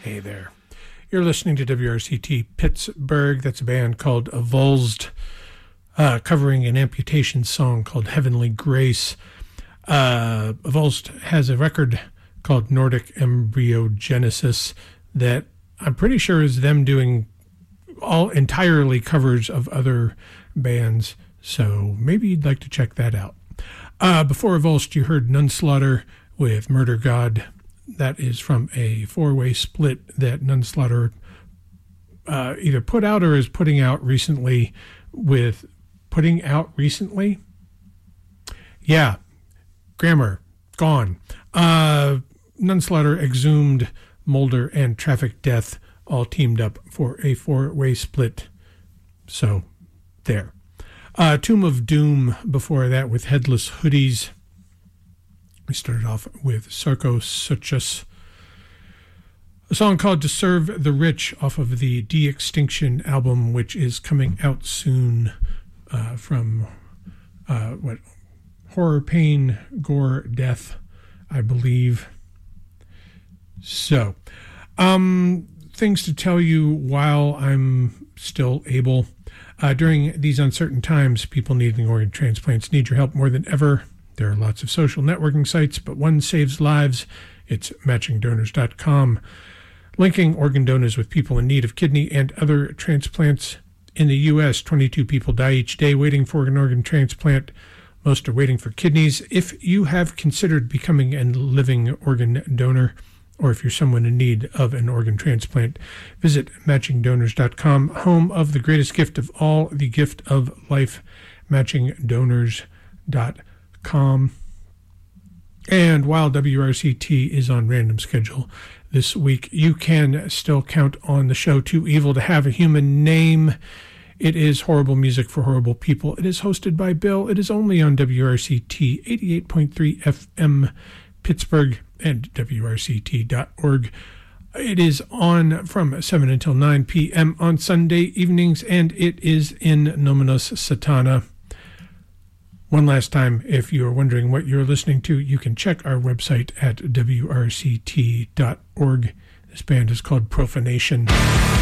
Hey there. You're listening to WRCT Pittsburgh. That's a band called Avulsed, covering an amputation song called Heavenly Grace. Avulsed has a record called Nordic Embryogenesis that I'm pretty sure is them doing all entirely covers of other bands, so maybe you'd like to check that out. Before Avulsed, you heard Nunslaughter with Murder God. That is from a four-way split that Nunslaughter either put out or is putting out recently with... Putting out recently? Yeah. Grammar. Gone. Nunslaughter, Exhumed, Mulder, and Traffic Death all teamed up for a four-way split. So, there. Tomb of Doom before that with Headless Hoodies. We started off with Sarcosuchus, a song called To Serve the Rich off of the De-Extinction album, which is coming out soon from Horror, Pain, Gore, Death, I believe. So, things to tell you while I'm still able. During these uncertain times, people needing organ transplants need your help more than ever. There are lots of social networking sites, but one saves lives. It's matchingdonors.com, linking organ donors with people in need of kidney and other transplants. In the U.S., 22 people die each day waiting for an organ transplant. Most are waiting for kidneys. If you have considered becoming a living organ donor, or if you're someone in need of an organ transplant, visit matchingdonors.com, home of the greatest gift of all, the gift of life, matchingdonors.com. And while WRCT is on random schedule this week, you can still count on the show Too Evil to Have a Human Name. It is horrible music for horrible people. It is hosted by Bill. It is only on WRCT 88.3 FM Pittsburgh and WRCT.org. It is on from 7 until 9 p.m. on Sunday evenings, and it is in Nominus Satana. One last time, if you're wondering what you're listening to, you can check our website at WRCT.org. This band is called Profanation.